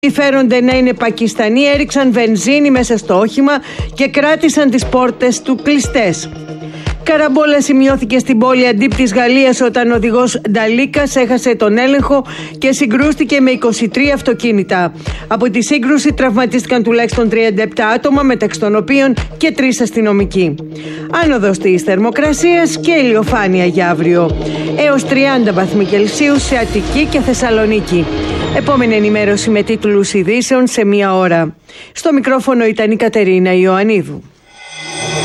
Φέρονται να είναι Πακιστανοί, έριξαν βενζίνη μέσα στο όχημα και κράτησαν τις πόρτες του κλειστές. Καραμπόλα σημειώθηκε στην πόλη Αντίπ της Γαλλίας όταν ο οδηγός Νταλίκας έχασε τον έλεγχο και συγκρούστηκε με 23 αυτοκίνητα. Από τη σύγκρουση τραυματίστηκαν τουλάχιστον 37 άτομα, μεταξύ των οποίων και 3 αστυνομικοί. Άνοδος της θερμοκρασίας και ηλιοφάνεια για αύριο. Έως 30 βαθμοί Κελσίου σε Αττική και Θεσσαλονίκη. Επόμενη ενημέρωση με τίτλους ειδήσεων σε 1 ώρα. Στο μικρόφωνο ήταν η Κατερίνα Ιωαννίδου.